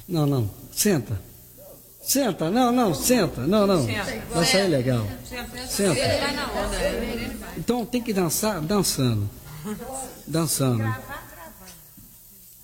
Não, não. Senta. Senta, não, senta. Não. Vai sair legal. Senta. Então tem que dançar dançando. Dançando.